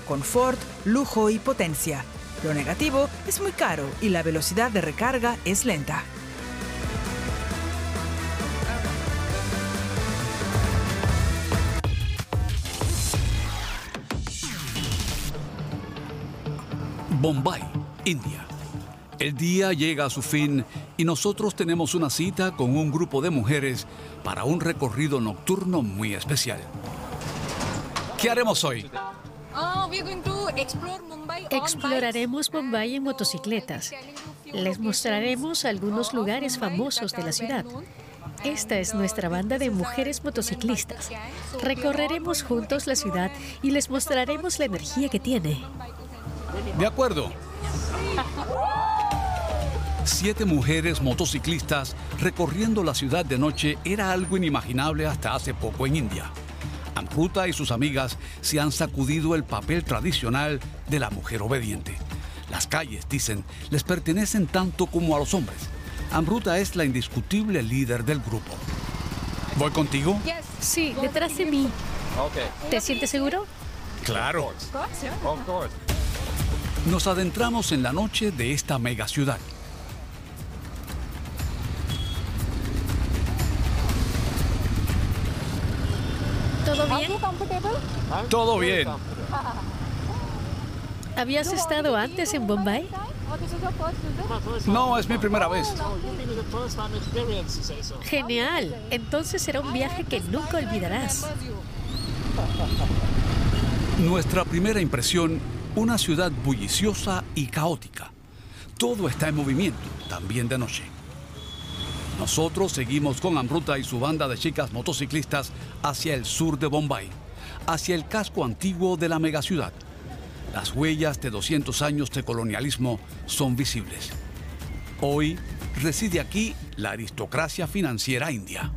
confort, lujo y potencia. Lo negativo es muy caro y la velocidad de recarga es lenta. Bombay, India. El día llega a su fin y nosotros tenemos una cita con un grupo de mujeres para un recorrido nocturno muy especial. ¿Qué haremos hoy? Exploraremos Bombay en motocicletas. Les mostraremos algunos lugares famosos de la ciudad. Esta es nuestra banda de mujeres motociclistas. Recorreremos juntos la ciudad y les mostraremos la energía que tiene. De acuerdo. 7 mujeres motociclistas recorriendo la ciudad de noche era algo inimaginable hasta hace poco en India. Amruta y sus amigas se han sacudido el papel tradicional de la mujer obediente. Las calles, dicen, les pertenecen tanto como a los hombres. Amruta es la indiscutible líder del grupo. ¿Voy contigo? Sí, detrás de mí. ¿Te sientes seguro? Claro. Nos adentramos en la noche de esta mega ciudad. ¿Todo bien? Todo bien. ¿Habías estado antes en Bombay? No, es mi primera vez. Genial. Entonces será un viaje que nunca olvidarás. Nuestra primera impresión, una ciudad bulliciosa y caótica. Todo está en movimiento, también de noche. Nosotros seguimos con Amruta y su banda de chicas motociclistas hacia el sur de Bombay, hacia el casco antiguo de la megaciudad. Las huellas de 200 años de colonialismo son visibles. Hoy reside aquí la aristocracia financiera india.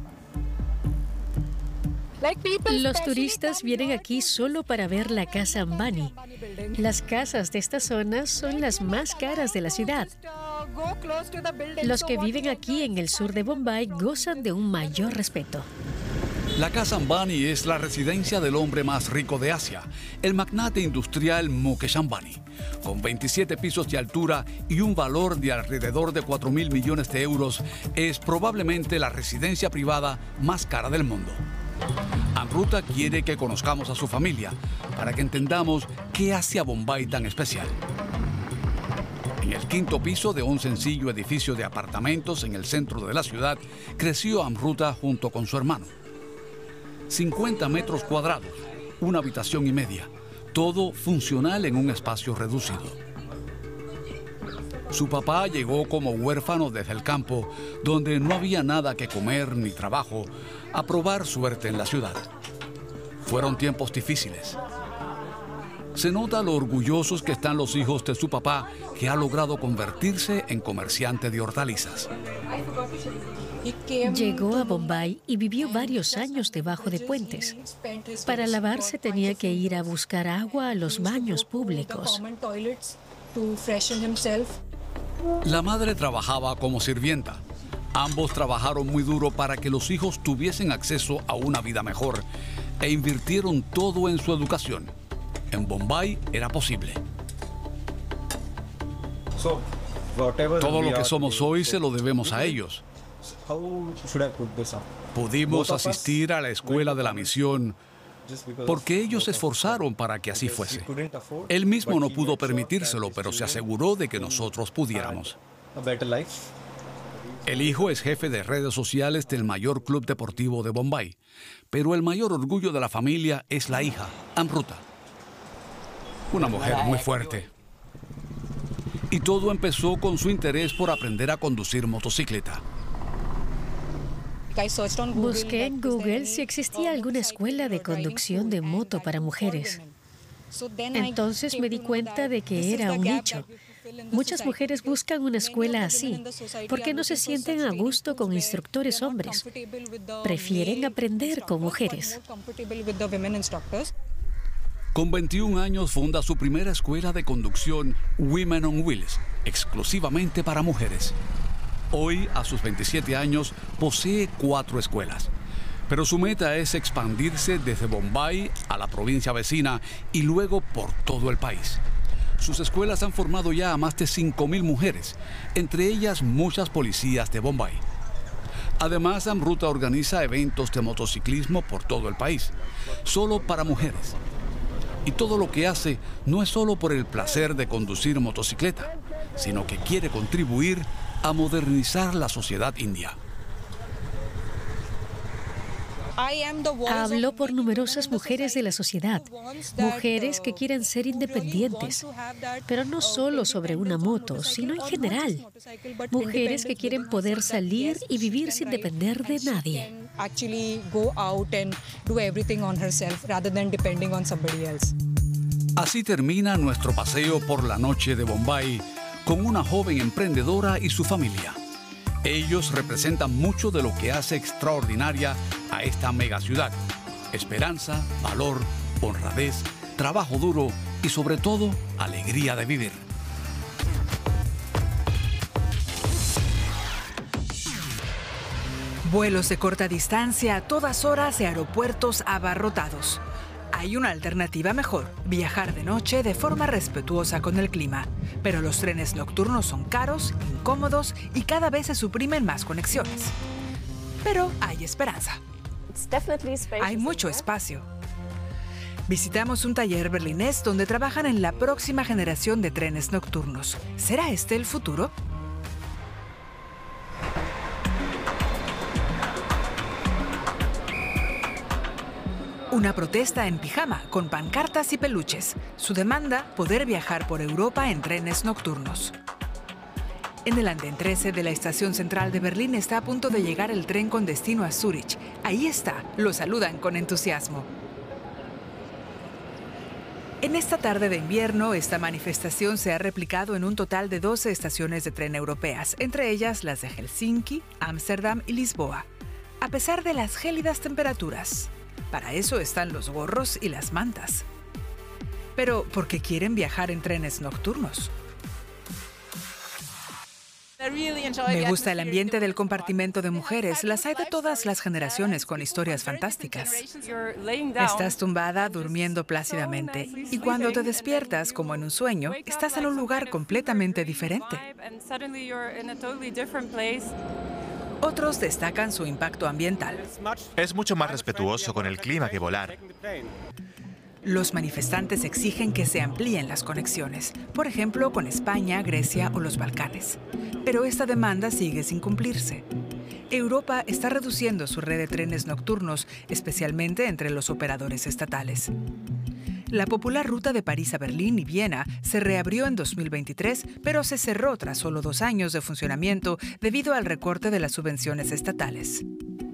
Los turistas vienen aquí solo para ver la casa Ambani. Las casas de esta zona son las más caras de la ciudad. Los que viven aquí en el sur de Bombay gozan de un mayor respeto. La casa Ambani es la residencia del hombre más rico de Asia, el magnate industrial Mukesh Ambani. Con 27 pisos de altura y un valor de alrededor de 4.000 millones de euros, es probablemente la residencia privada más cara del mundo. Amruta quiere que conozcamos a su familia para que entendamos qué hace a Bombay tan especial. En el 5º piso de un sencillo edificio de apartamentos en el centro de la ciudad, creció Amruta junto con su hermano. 50 metros cuadrados, una habitación y media, todo funcional en un espacio reducido. Su papá llegó como huérfano desde el campo, donde no había nada que comer ni trabajo, a probar suerte en la ciudad. Fueron tiempos difíciles. Se nota lo orgullosos que están los hijos de su papá, que ha logrado convertirse en comerciante de hortalizas. Llegó a Bombay y vivió varios años debajo de puentes. Para lavarse tenía que ir a buscar agua a los baños públicos. La madre trabajaba como sirvienta. Ambos trabajaron muy duro para que los hijos tuviesen acceso a una vida mejor e invirtieron todo en su educación. En Bombay era posible. Todo lo que somos hoy se lo debemos a ellos. Pudimos asistir a la escuela de la misión porque ellos se esforzaron para que así fuese. Él mismo no pudo permitírselo, pero se aseguró de que nosotros pudiéramos. El hijo es jefe de redes sociales del mayor club deportivo de Bombay, pero el mayor orgullo de la familia es la hija, Amruta. Una mujer muy fuerte. Y todo empezó con su interés por aprender a conducir motocicleta. Busqué en Google si existía alguna escuela de conducción de moto para mujeres. Entonces me di cuenta de que era un nicho. Muchas mujeres buscan una escuela así porque no se sienten a gusto con instructores hombres. Prefieren aprender con mujeres. Con 21 años funda su primera escuela de conducción Women on Wheels, exclusivamente para mujeres. Hoy, a sus 27 años, posee 4 escuelas. Pero su meta es expandirse desde Bombay a la provincia vecina y luego por todo el país. Sus escuelas han formado ya a más de 5.000 mujeres, entre ellas muchas policías de Bombay. Además, Amruta organiza eventos de motociclismo por todo el país, solo para mujeres. Y todo lo que hace no es solo por el placer de conducir motocicleta, sino que quiere contribuir a modernizar la sociedad india. Hablo por numerosas mujeres de la sociedad, mujeres que quieren ser independientes, pero no solo sobre una moto, sino en general. Mujeres que quieren poder salir y vivir sin depender de nadie. Así termina nuestro paseo por la noche de Bombay con una joven emprendedora y su familia. Ellos representan mucho de lo que hace extraordinaria a esta megaciudad: esperanza, valor, honradez, trabajo duro y sobre todo alegría de vivir. Vuelos de corta distancia a todas horas y aeropuertos abarrotados. Hay una alternativa mejor: viajar de noche de forma respetuosa con el clima. Pero los trenes nocturnos son caros, incómodos y cada vez se suprimen más conexiones. Pero hay esperanza. Hay mucho espacio. Visitamos un taller berlinés donde trabajan en la próxima generación de trenes nocturnos. ¿Será este el futuro? Una protesta en pijama, con pancartas y peluches. Su demanda: poder viajar por Europa en trenes nocturnos. En el andén 13 de la estación central de Berlín está a punto de llegar el tren con destino a Zúrich. Ahí está, lo saludan con entusiasmo. En esta tarde de invierno, esta manifestación se ha replicado en un total de 12 estaciones de tren europeas, entre ellas las de Helsinki, Ámsterdam y Lisboa. A pesar de las gélidas temperaturas, para eso están los gorros y las mantas. Pero, ¿por qué quieren viajar en trenes nocturnos? Me gusta el ambiente del compartimento de mujeres. Las hay de todas las generaciones con historias fantásticas. Estás tumbada durmiendo plácidamente y cuando te despiertas, como en un sueño, estás en un lugar completamente diferente. Otros destacan su impacto ambiental. Es mucho más respetuoso con el clima que volar. Los manifestantes exigen que se amplíen las conexiones, por ejemplo, con España, Grecia o los Balcanes. Pero esta demanda sigue sin cumplirse. Europa está reduciendo su red de trenes nocturnos, especialmente entre los operadores estatales. La popular ruta de París a Berlín y Viena se reabrió en 2023, pero se cerró tras solo 2 años de funcionamiento debido al recorte de las subvenciones estatales.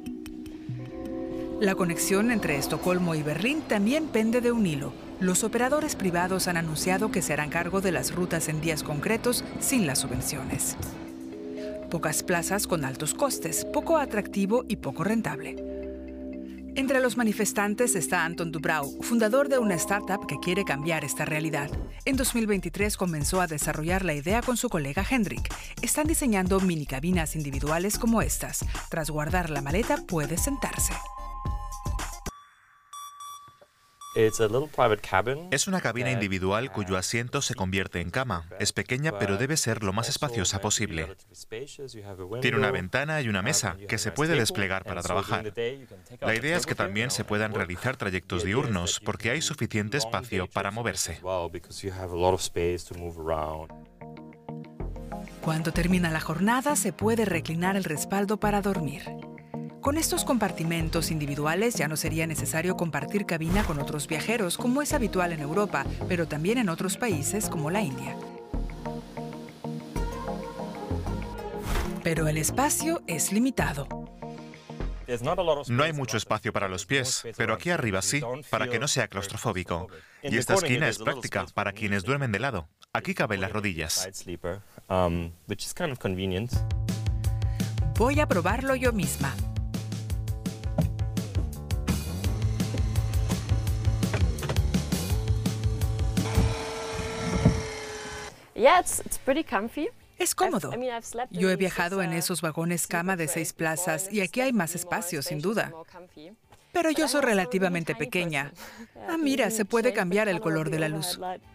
La conexión entre Estocolmo y Berlín también pende de un hilo. Los operadores privados han anunciado que se harán cargo de las rutas en días concretos sin las subvenciones. Pocas plazas con altos costes, poco atractivo y poco rentable. Entre los manifestantes está Anton Dubrau, fundador de una startup que quiere cambiar esta realidad. En 2023 comenzó a desarrollar la idea con su colega Hendrik. Están diseñando mini cabinas individuales como estas. Tras guardar la maleta, puede sentarse. Es una cabina individual cuyo asiento se convierte en cama. Es pequeña, pero debe ser lo más espaciosa posible. Tiene una ventana y una mesa que se puede desplegar para trabajar. La idea es que también se puedan realizar trayectos diurnos porque hay suficiente espacio para moverse. Cuando termina la jornada, se puede reclinar el respaldo para dormir. Con estos compartimentos individuales ya no sería necesario compartir cabina con otros viajeros, como es habitual en Europa, pero también en otros países como la India. Pero el espacio es limitado. No hay mucho espacio para los pies, pero aquí arriba sí, para que no sea claustrofóbico. Y esta esquina es práctica para quienes duermen de lado. Aquí caben las rodillas. Voy a probarlo yo misma. Yeah, it's pretty comfy. Es cómodo. Yo he viajado en esos vagones cama de 6 plazas y aquí hay más espacio, sin duda. Pero yo soy relativamente pequeña. Mira, se puede cambiar el color de la luz.